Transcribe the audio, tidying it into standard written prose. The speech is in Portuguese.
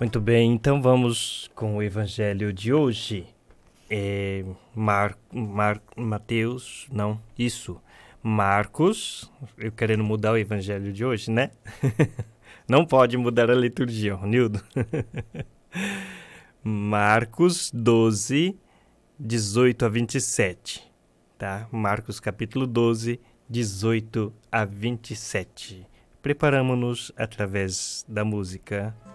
Muito bem, então vamos com o evangelho de hoje. Mateus, não, isso. Marcos, eu querendo mudar o evangelho de hoje, né? Não pode mudar a liturgia, Ronildo. Marcos 12, 18 a 27, tá? Marcos capítulo 12, 18 a 27. Preparamos-nos através da música.